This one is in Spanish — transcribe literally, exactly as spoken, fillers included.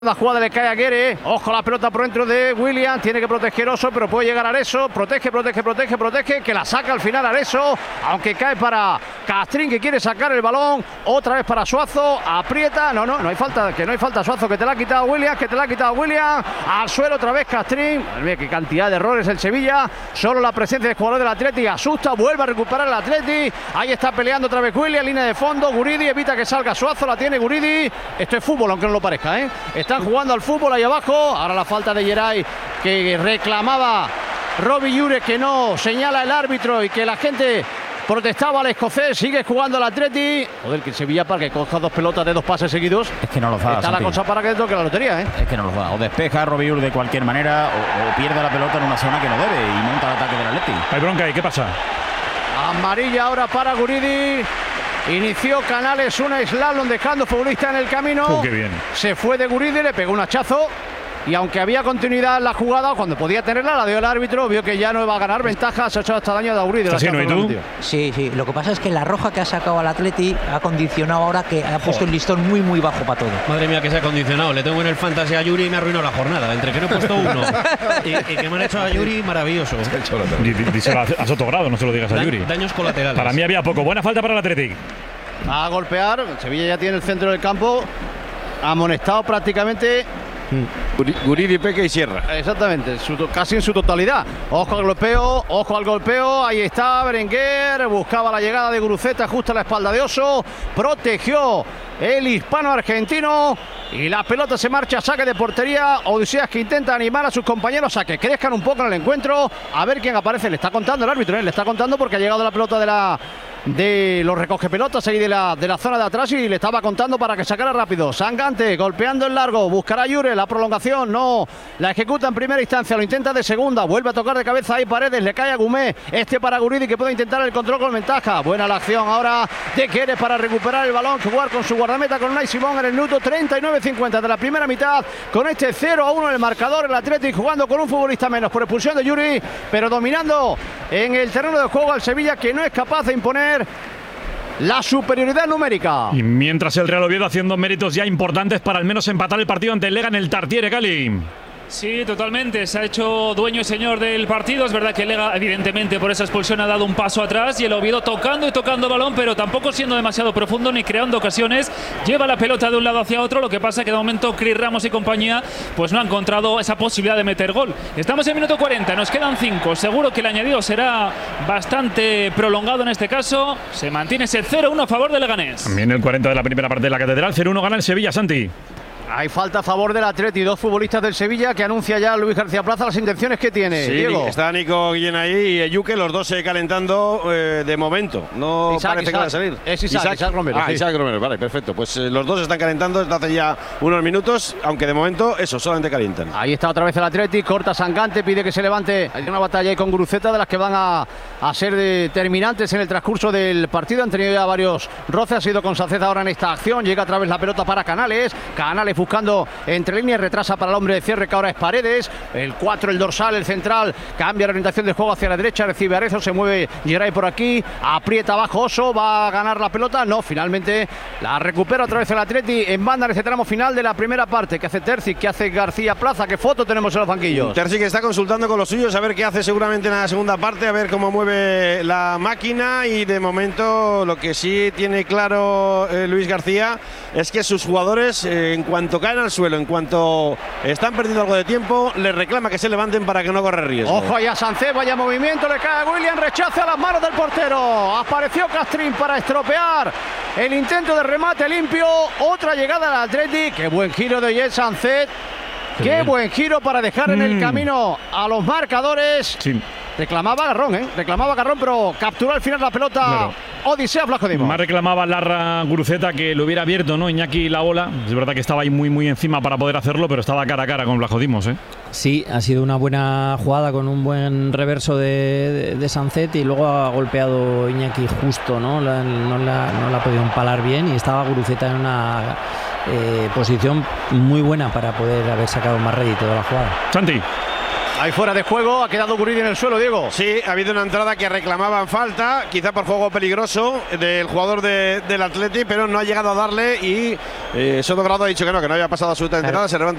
La jugada le cae a Guerre, ojo la pelota por dentro de William, tiene que proteger Oso, pero puede llegar Areso, protege, protege, protege, protege, que la saca al final Areso, aunque cae para Castrín que quiere sacar el balón, otra vez para Suazo, aprieta, no, no, no hay falta, que no hay falta Suazo, que te la ha quitado William, que te la ha quitado William, al suelo otra vez Castrín, mira qué cantidad de errores el Sevilla, solo la presencia del jugador del Atleti asusta, vuelve a recuperar el Atleti, ahí está peleando otra vez William, línea de fondo, Guridi evita que salga Suazo, la tiene Guridi, esto es fútbol aunque no lo parezca, ¿eh? Están jugando al fútbol ahí abajo. Ahora la falta de Geray que reclamaba Robbie Jure, que no señala el árbitro y que la gente protestaba al escocés. Sigue jugando el Atleti. Joder, que Sevilla para que coja dos pelotas de dos pases seguidos. Es que no los da. Está Santi. la cosa para que toque la lotería, ¿eh? Es que no los da. O despeja a Robbie Jure de cualquier manera o, o pierde la pelota en una zona que no debe y monta el ataque del Atleti. Hay bronca ahí, ¿qué pasa? Amarilla ahora para Guridi. Inició Canales un slalom dejando futbolista en el camino. Uh, qué bien. Se fue de Guridi, le pegó un hachazo. Y aunque había continuidad en la jugada, cuando podía tenerla, la dio el árbitro, vio que ya no iba a ganar ventaja, se ha hecho hasta daño a Guridi. ¿Está así, no, y tú? Sí, sí, lo que pasa es que la roja que ha sacado al Atleti ha condicionado ahora, que ha puesto el listón muy muy bajo para todo. Madre mía, que se ha condicionado. Le tengo en el fantasy a Yuri y me arruinó la jornada. Entre que no he puesto uno y, y que me han hecho a Yuri, maravilloso. Díselo a Sotogrado, no se lo digas a Da, Yuri. Daños colaterales. Para mí había poco. Buena falta para el Athletic. A golpear, Sevilla ya tiene el centro del campo, amonestado prácticamente. Guridi, Peque y Sierra. Exactamente, su, casi en su totalidad. Ojo al golpeo, ojo al golpeo. Ahí está Berenguer, buscaba la llegada de Guruceta justo a la espalda de Oso. Protegió el hispano-argentino. Y la pelota se marcha a saque de portería. Odiseas que intenta animar a sus compañeros a que crezcan un poco en el encuentro. A ver quién aparece. Le está contando el árbitro, ¿eh? Le está contando porque ha llegado la pelota de la... de los recoge pelotas ahí de la, de la zona de atrás y le estaba contando para que sacara rápido. Sangante golpeando el largo, buscará Jure la prolongación, no la ejecuta en primera instancia, lo intenta de segunda, vuelve a tocar de cabeza ahí Paredes, le cae a Gumé, este para Guridi que puede intentar el control con ventaja. Buena la acción ahora de Guerre para recuperar el balón, jugar con su guardameta con Unai Simón en el minuto treinta y nueve cincuenta de la primera mitad, con este cero a uno en el marcador. El Athletic jugando con un futbolista menos por expulsión de Yuri, pero dominando en el terreno de juego al Sevilla, que no es capaz de imponer la superioridad numérica. Y mientras el Real Oviedo haciendo méritos ya importantes para al menos empatar el partido ante el Lega en el Tartiere, Cali. Sí, totalmente. Se ha hecho dueño y señor del partido. Es verdad que Lega, evidentemente, por esa expulsión ha dado un paso atrás y el Oviedo tocando y tocando balón, pero tampoco siendo demasiado profundo ni creando ocasiones. Lleva la pelota de un lado hacia otro. Lo que pasa es que de momento Cris Ramos y compañía pues no han encontrado esa posibilidad de meter gol. Estamos en minuto cuarenta, nos quedan cinco. Seguro que el añadido será bastante prolongado en este caso. Se mantiene ese cero uno a favor de Leganés. También el cuarenta de la primera parte de la Catedral. cero uno gana el Sevilla, Santi. Hay falta a favor del Atleti, dos futbolistas del Sevilla que anuncia ya Luis García Plaza las intenciones que tiene. Sí, Diego. está Nico Guillén ahí y Eyuke, los dos se calentando eh, de momento. No Isaac, parece Isaac. que van a salir. Es Isaac, Isaac, Isaac Romero. Ah, sí. Isaac Romero, vale, perfecto. Pues eh, los dos están calentando desde hace ya unos minutos, aunque de momento eso, solamente calientan. Ahí está otra vez el Atleti, corta Sangante, pide que se levante. Hay una batalla ahí con Guruceta de las que van a, a ser determinantes en el transcurso del partido. Han tenido ya varios roces, ha sido con Sánchez ahora en esta acción. Llega a través la pelota para Canales. Canales buscando entre líneas, retrasa para el hombre de cierre que ahora es Paredes. El cuatro, el dorsal, el central, cambia la orientación del juego hacia la derecha, recibe Arezo, se mueve Geray por aquí, aprieta abajo Oso, va a ganar la pelota. No, finalmente la recupera otra vez el Atleti en banda en este tramo final de la primera parte. ¿Qué hace Terzic? ¿Qué hace García Plaza? ¿Qué foto tenemos en los banquillos? Terzic está consultando con los suyos a ver qué hace seguramente en la segunda parte, a ver cómo mueve la máquina, y de momento lo que sí tiene claro eh, Luis García es que sus jugadores eh, en cuanto caen al suelo, en cuanto están perdiendo algo de tiempo, les reclama que se levanten para que no corra riesgo. Ojo ahí a Sánchez, vaya movimiento, le cae a William, rechaza las manos del portero. Apareció Castrín para estropear el intento de remate limpio. Otra llegada al Atleti. Qué buen giro de Jet Sánchez. Qué, Qué buen giro para dejar mm. en el camino a los marcadores. Sí. Reclamaba Garrón, ¿eh? Reclamaba Garrón, pero capturó al final la pelota. Claro. Odisea Flaco-Dimo. Más reclamaba Larra Guruceta que lo hubiera abierto, ¿no? Iñaki la bola. Es verdad que estaba ahí muy muy encima para poder hacerlo, pero estaba cara a cara con Vlachodimos, ¿eh? Sí, ha sido una buena jugada con un buen reverso de, de, de Sancet, y luego ha golpeado Iñaki justo, ¿no? La, no, la, no la ha podido empalar bien, y estaba Guruceta en una eh, posición muy buena para poder haber sacado más rédito de la jugada. Santi. Hay fuera de juego, ha quedado Guridi en el suelo, Diego. Sí, ha habido una entrada que reclamaban falta, quizá por juego peligroso del jugador de, del Atleti, pero no ha llegado a darle y eh, Soto Grado ha dicho que no, que no había pasado absolutamente Claro. nada. Se levanta